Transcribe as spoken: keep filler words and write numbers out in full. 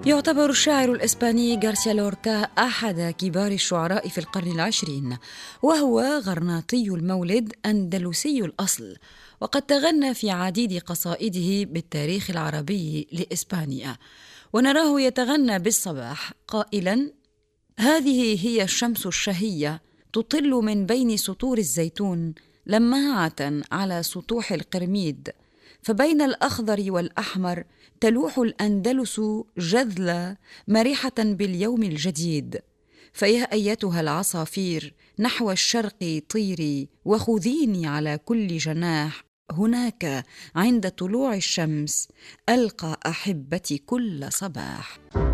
يعتبر الشاعر الإسباني غارسيا لوركا أحد كبار الشعراء في القرن العشرين، وهو غرناطي المولد أندلسي الأصل، وقد تغنى في عديد قصائده بالتاريخ العربي لإسبانيا. ونراه يتغنى بالصباح قائلاً: هذه هي الشمس الشهية تطل من بين سطور الزيتون لماعة على سطوح القرميد، فبين الأخضر والأحمر تلوح الأندلس جذلة مرحة باليوم الجديد. فيا أيتها العصافير نحو الشرق طيري وخذيني على كل جناح، هناك عند طلوع الشمس ألقى أحبتي كل صباح.